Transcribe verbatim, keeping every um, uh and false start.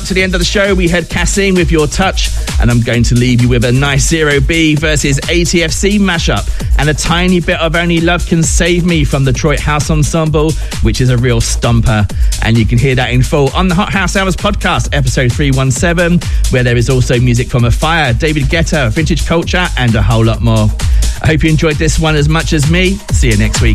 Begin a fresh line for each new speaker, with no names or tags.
To the end of the show, we heard Kasim with Your Touch, and I'm going to leave you with a nice Zero B versus A T F C mashup and a tiny bit of Only Love Can Save Me from the Detroit House Ensemble, which is a real stomper. And you can hear that in full on the Hot House Hours podcast, episode three one seven, where there is also music from Afire, David Guetta, Vintage Culture, and a whole lot more. I hope you enjoyed this one as much as me. See you next week.